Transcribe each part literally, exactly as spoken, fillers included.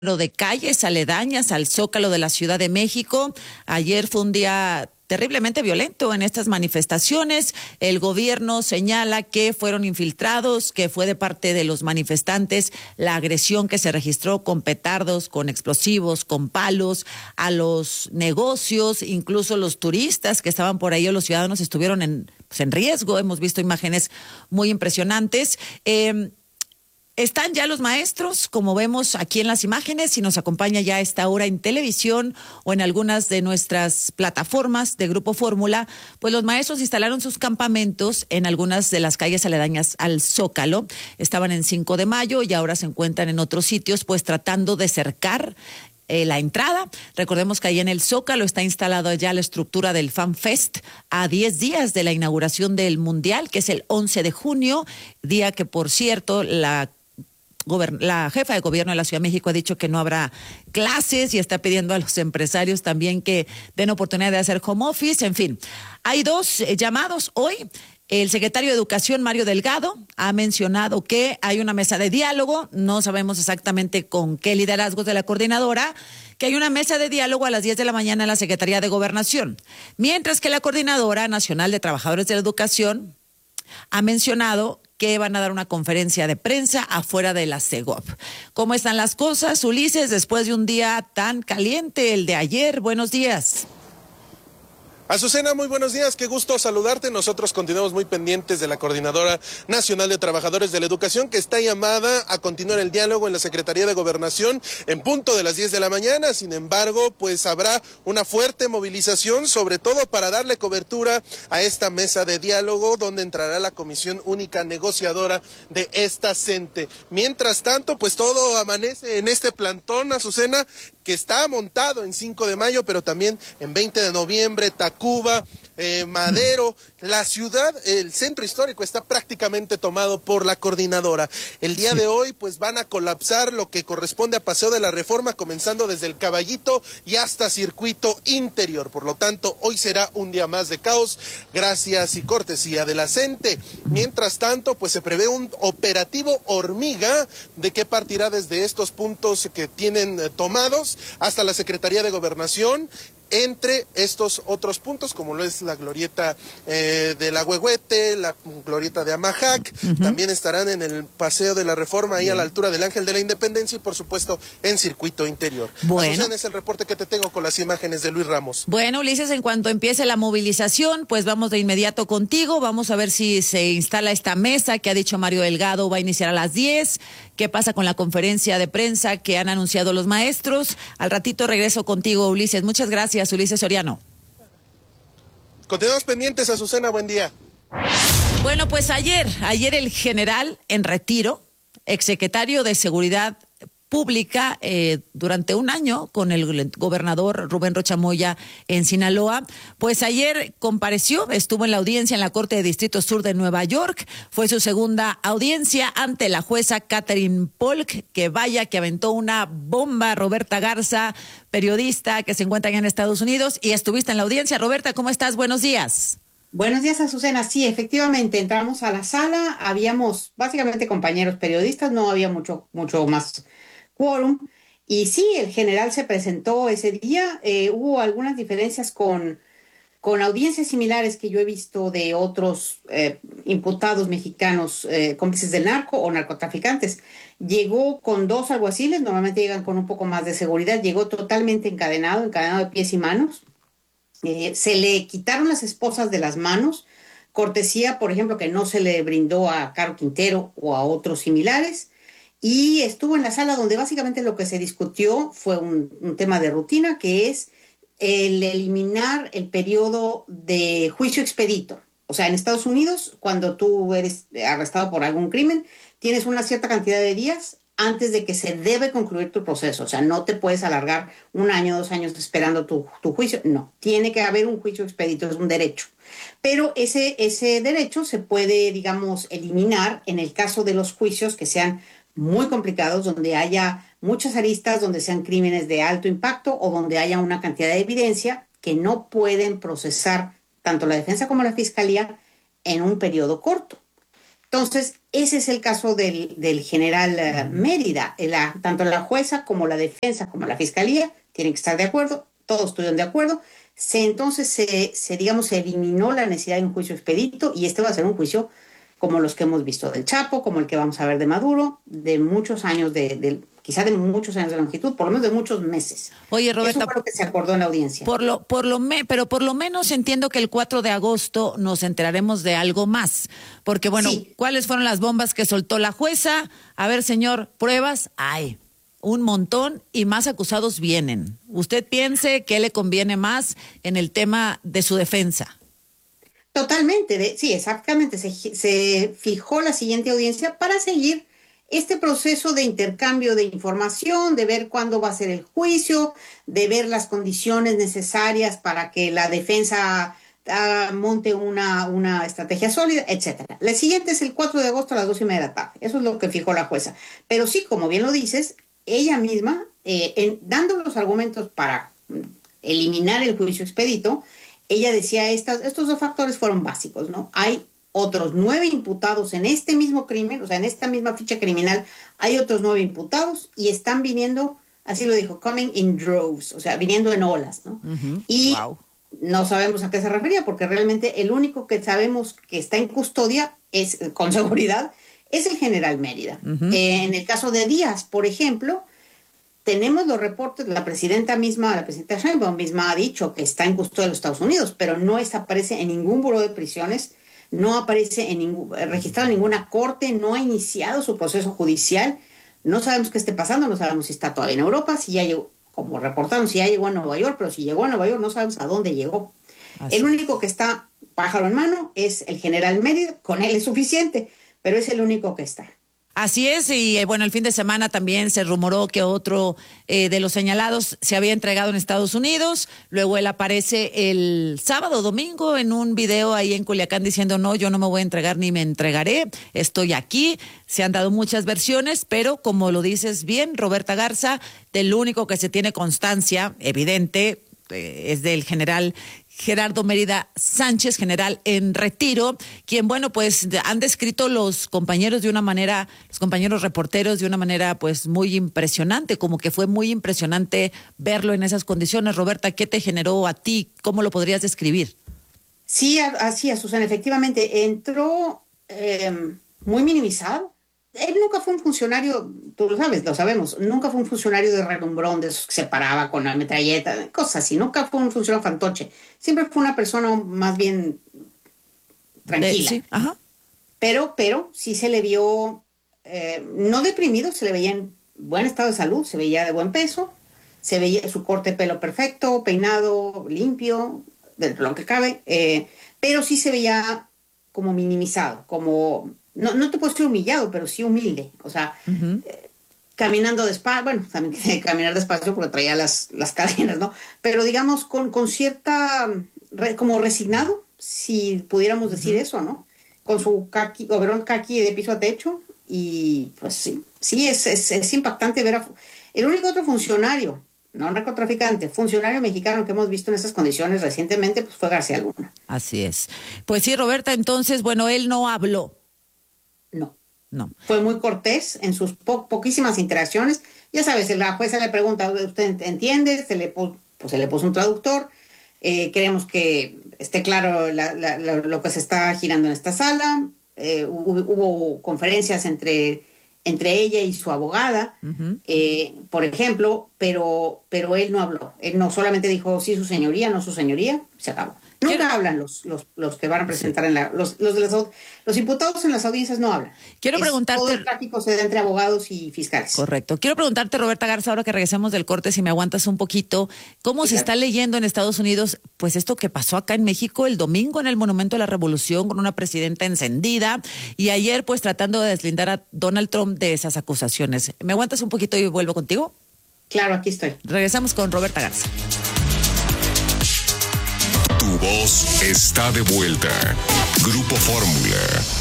de calles aledañas al Zócalo de la Ciudad de México. Ayer fue un día terriblemente violento en estas manifestaciones. El gobierno señala que fueron infiltrados, que fue de parte de los manifestantes la agresión que se registró con petardos, con explosivos, con palos a los negocios, incluso los turistas que estaban por ahí o los ciudadanos estuvieron en, pues, en riesgo. Hemos visto imágenes muy impresionantes. Eh, Están ya los maestros, como vemos aquí en las imágenes, y nos acompaña ya a esta hora en televisión o en algunas de nuestras plataformas de Grupo Fórmula, pues los maestros instalaron sus campamentos en algunas de las calles aledañas al Zócalo. Estaban en cinco de mayo y ahora se encuentran en otros sitios, pues tratando de cercar Eh, la entrada. Recordemos que ahí en el Zócalo está instalada ya la estructura del Fan Fest a diez días de la inauguración del Mundial, que es el once de junio, día que, por cierto, la La jefa de gobierno de la Ciudad de México ha dicho que no habrá clases y está pidiendo a los empresarios también que den oportunidad de hacer home office. En fin, hay dos eh, llamados hoy. El secretario de Educación, Mario Delgado, ha mencionado que hay una mesa de diálogo, no sabemos exactamente con qué liderazgos de la coordinadora, que hay una mesa de diálogo a las diez de la mañana en la Secretaría de Gobernación, mientras que la Coordinadora Nacional de Trabajadores de la Educación ha mencionado que van a dar una conferencia de prensa afuera de la Segov. ¿Cómo están las cosas, Ulises, después de un día tan caliente, el de ayer? Buenos días. Azucena, muy buenos días, qué gusto saludarte. Nosotros continuamos muy pendientes de la Coordinadora Nacional de Trabajadores de la Educación, que está llamada a continuar el diálogo en la Secretaría de Gobernación en punto de las diez de la mañana. Sin embargo, pues habrá una fuerte movilización, sobre todo para darle cobertura a esta mesa de diálogo, donde entrará la Comisión Única Negociadora de esta CENTE. Mientras tanto, pues todo amanece en este plantón, Azucena, que está montado en cinco de mayo, pero también en veinte de noviembre, Tacuba, eh, Madero. La ciudad, el centro histórico está prácticamente tomado por la coordinadora. El día de hoy pues van a colapsar lo que corresponde a Paseo de la Reforma, comenzando desde el Caballito y hasta Circuito Interior. Por lo tanto, hoy será un día más de caos, gracias y cortesía de la CENTE. Mientras tanto, pues se prevé un operativo hormiga de que partirá desde estos puntos que tienen eh, tomados hasta la Secretaría de Gobernación. Entre estos otros puntos, como lo es la glorieta eh, de la Huehuete, la glorieta de Amajac, uh-huh. También estarán en el Paseo de la Reforma, ahí Bien. A la altura del Ángel de la Independencia, y por supuesto en Circuito Interior. Bueno. Azucena, es el reporte que te tengo con las imágenes de Luis Ramos. Bueno, Ulises, en cuanto empiece la movilización, pues vamos de inmediato contigo. Vamos a ver si se instala esta mesa que ha dicho Mario Delgado va a iniciar a las diez. ¿Qué pasa con la conferencia de prensa que han anunciado los maestros? Al ratito regreso contigo, Ulises. Muchas gracias. Ulises Soriano. Continuamos pendientes, Azucena, buen día. Bueno, pues ayer, ayer el general en retiro, exsecretario de Seguridad Pública eh, durante un año con el gobernador Rubén Rocha Moya en Sinaloa, pues ayer compareció, estuvo en la audiencia en la Corte de Distrito Sur de Nueva York, fue su segunda audiencia ante la jueza Catherine Polk, que vaya que aventó una bomba. Roberta Garza, periodista que se encuentra allá en Estados Unidos, y estuviste en la audiencia. Roberta, ¿cómo estás? Buenos días. Buenos días, Azucena. Sí, efectivamente, entramos a la sala, habíamos básicamente compañeros periodistas, no había mucho, mucho más quórum, y sí, el general se presentó ese día. Eh, hubo algunas diferencias con, con audiencias similares que yo he visto de otros eh, imputados mexicanos, eh, cómplices del narco o narcotraficantes. Llegó con dos alguaciles, normalmente llegan con un poco más de seguridad, llegó totalmente encadenado, encadenado de pies y manos. Eh, se le quitaron las esposas de las manos, cortesía, por ejemplo, que no se le brindó a Caro Quintero o a otros similares. Y estuvo en la sala donde básicamente lo que se discutió fue un, un tema de rutina, que es el eliminar el periodo de juicio expedito. O sea, en Estados Unidos, cuando tú eres arrestado por algún crimen, tienes una cierta cantidad de días antes de que se debe concluir tu proceso. O sea, no te puedes alargar un año, dos años esperando tu, tu juicio. No, tiene que haber un juicio expedito, es un derecho. Pero ese, ese derecho se puede, digamos, eliminar en el caso de los juicios que sean muy complicados, donde haya muchas aristas, donde sean crímenes de alto impacto o donde haya una cantidad de evidencia que no pueden procesar tanto la defensa como la fiscalía en un periodo corto. Entonces, ese es el caso del, del general uh, Mérida. La, tanto la jueza como la defensa como la fiscalía tienen que estar de acuerdo, todos estuvieron de acuerdo. Se, entonces, se, se, digamos, se eliminó la necesidad de un juicio expedito y este va a ser un juicio como los que hemos visto del Chapo, como el que vamos a ver de Maduro, de muchos años, de, de quizá de muchos años de longitud, por lo menos de muchos meses. Oye, Roberta, eso fue lo que se acordó en la audiencia. Por lo, por lo me, pero por lo menos entiendo que el cuatro de agosto nos enteraremos de algo más, porque bueno, sí. ¿Cuáles fueron las bombas que soltó la jueza? A ver, señor, pruebas hay un montón y más acusados vienen. ¿Usted piense qué le conviene más en el tema de su defensa? Totalmente, de, sí, exactamente. Se, se fijó la siguiente audiencia para seguir este proceso de intercambio de información, de ver cuándo va a ser el juicio, de ver las condiciones necesarias para que la defensa uh, monte una, una estrategia sólida, etcétera. El siguiente es el cuatro de agosto a las dos y media de la tarde. Eso es lo que fijó la jueza. Pero sí, como bien lo dices, ella misma, eh, en, dando los argumentos para eliminar el juicio expedito, ella decía, estas, estos dos factores fueron básicos, ¿no? Hay otros nueve imputados en este mismo crimen, o sea, en esta misma ficha criminal, hay otros nueve imputados y están viniendo, así lo dijo, coming in droves, o sea, viniendo en olas, ¿no? Uh-huh. Y wow. No sabemos a qué se refería, porque realmente el único que sabemos que está en custodia, es con seguridad, es el general Mérida. Uh-huh. Eh, en el caso de Díaz, por ejemplo, tenemos los reportes, la presidenta misma, la presidenta Sheinbaum misma ha dicho que está en custodia de los Estados Unidos, pero no es, aparece en ningún buró de prisiones, no aparece en ningún, registrado en ninguna corte, no ha iniciado su proceso judicial, no sabemos qué esté pasando, no sabemos si está todavía en Europa, si ya llegó, como reportaron, si ya llegó a Nueva York, pero si llegó a Nueva York no sabemos a dónde llegó. Así. El único que está pájaro en mano es el general Mérida, con él es suficiente, pero es el único que está. Así es, y eh, bueno, el fin de semana también se rumoró que otro eh, de los señalados se había entregado en Estados Unidos, luego él aparece el sábado, domingo, en un video ahí en Culiacán diciendo, no, yo no me voy a entregar ni me entregaré, estoy aquí. Se han dado muchas versiones, pero como lo dices bien, Roberta Garza, del único que se tiene constancia evidente eh, es del general Gerardo Mérida Sánchez, general en retiro, quien, bueno, pues han descrito los compañeros de una manera, los compañeros reporteros de una manera pues muy impresionante, como que fue muy impresionante verlo en esas condiciones. Roberta, ¿qué te generó a ti? ¿Cómo lo podrías describir? Sí, así es, Susana, efectivamente, entró eh, muy minimizado. Él nunca fue un funcionario, tú lo sabes, lo sabemos, nunca fue un funcionario de relumbrón, de esos que se paraba con la metralleta, cosas así, nunca fue un funcionario fantoche, siempre fue una persona más bien tranquila. Sí, ajá. Pero, pero sí se le vio, eh, no deprimido, se le veía en buen estado de salud, se veía de buen peso, se veía su corte de pelo perfecto, peinado, limpio, de lo que cabe, eh, pero sí se veía como minimizado, como... No, no te puedo decir humillado, pero sí humilde. O sea, uh-huh. eh, caminando despacio, bueno, también que caminar despacio porque traía las, las cadenas, ¿no? Pero digamos, con, con cierta, re, como resignado, si pudiéramos decir uh-huh. eso, ¿no? Con su caqui, overol caqui de piso a techo. Y pues sí, sí, es, es, es impactante ver a... El único otro funcionario, no un narcotraficante, funcionario mexicano que hemos visto en esas condiciones recientemente, pues fue García Luna. Así es. Pues sí, Roberta, entonces, bueno, él no habló. No. No. Fue muy cortés en sus po- poquísimas interacciones. Ya sabes, la jueza le pregunta, ¿usted entiende? Se le, pu- pues se le puso un traductor. Eh, queremos que esté claro la, la, la, lo que se está girando en esta sala. Eh, hubo, hubo conferencias entre, entre ella y su abogada, uh-huh. eh, por ejemplo, pero, pero él no habló. Él no solamente dijo, sí, su señoría, no su señoría, se acabó. Nunca Quiero... hablan los, los, los que van a presentar sí. en la... Los, los, de las, los imputados en las audiencias no hablan. Quiero es, preguntarte... Todo el tráfico se da entre abogados y fiscales. Correcto. Quiero preguntarte, Roberta Garza, ahora que regresemos del corte, si me aguantas un poquito, ¿cómo sí, se claro. está leyendo en Estados Unidos pues esto que pasó acá en México el domingo en el Monumento de la Revolución con una presidenta encendida y ayer pues tratando de deslindar a Donald Trump de esas acusaciones? ¿Me aguantas un poquito y vuelvo contigo? Claro, aquí estoy. Regresamos con Roberta Garza. Tu voz está de vuelta. Grupo Fórmula.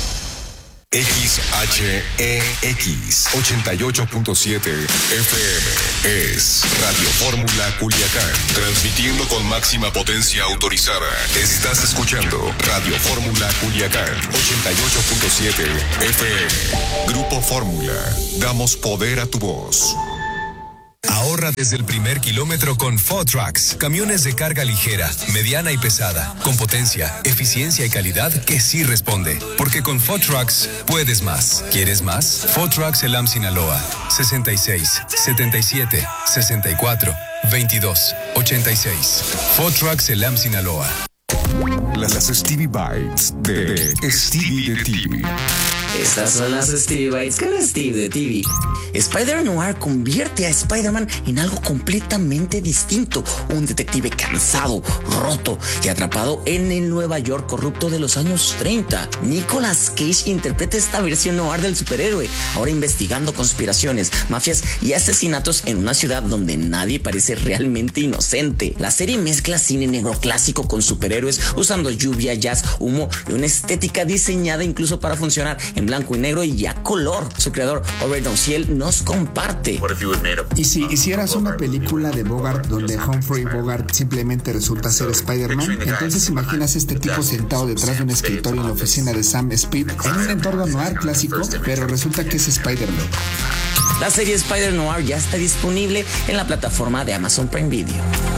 X H E X ochenta y ocho punto siete F M es Radio Fórmula Culiacán, transmitiendo con máxima potencia autorizada. Estás escuchando Radio Fórmula Culiacán, ochenta y ocho punto siete F M. Grupo Fórmula, damos poder a tu voz. Ahorra desde el primer kilómetro con Four Trucks. Camiones de carga ligera, mediana y pesada, con potencia, eficiencia y calidad que sí responde. Porque con Four Trucks puedes más. ¿Quieres más? Four Trucks Elam Sinaloa, sesenta y seis, setenta y siete, sesenta y cuatro, veintidós, ochenta y seis. Four Trucks Elam Sinaloa. Las Stevie Bites de Stevie de T V. Estas son las Stevie Bites con Steve de T V. Spider-Noir convierte a Spider-Man en algo completamente distinto. Un detective cansado, roto y atrapado en el Nueva York corrupto de los años treinta. Nicolas Cage interpreta esta versión noir del superhéroe, ahora investigando conspiraciones, mafias y asesinatos en una ciudad donde nadie parece realmente inocente. La serie mezcla cine negro clásico con superhéroes, usando lluvia, jazz, humo y una estética diseñada incluso para funcionar en blanco y negro y a color. Su creador, Robert Donciel, nos comparte. ¿Y si hicieras una película de Bogart donde Humphrey Bogart simplemente resulta ser Spider-Man? Entonces imaginas este tipo sentado detrás de un escritorio en la oficina de Sam Speed en un entorno noir clásico, pero resulta que es Spider-Man. La serie Spider-Noir ya está disponible en la plataforma de Amazon Prime Video.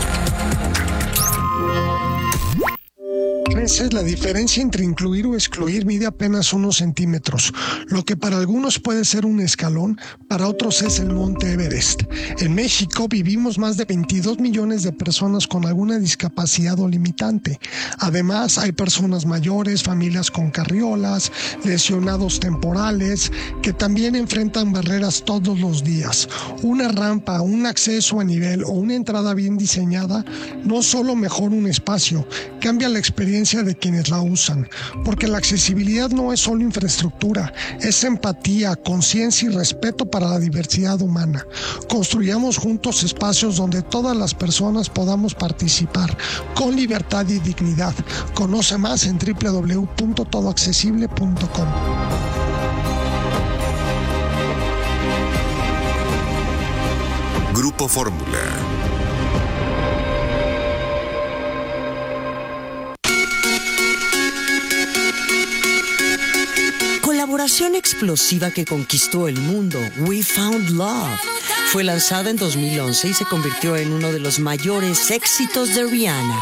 Veces la diferencia entre incluir o excluir mide apenas unos centímetros. Lo que para algunos puede ser un escalón, para otros es el Monte Everest. En México vivimos más de veintidós millones de personas con alguna discapacidad o limitante. Además, hay personas mayores, familias con carriolas, lesionados temporales, que también enfrentan barreras todos los días. Una rampa, un acceso a nivel o una entrada bien diseñada no solo mejora un espacio, cambia la experiencia de quienes la usan, porque la accesibilidad no es solo infraestructura, es empatía, conciencia y respeto para la diversidad humana. Construyamos juntos espacios donde todas las personas podamos participar con libertad y dignidad. Conoce más en doble u doble u doble u punto todo accesible punto com. Grupo Fórmula. Colaboración explosiva que conquistó el mundo, We Found Love. Fue lanzada en dos mil once y se convirtió en uno de los mayores éxitos de Rihanna.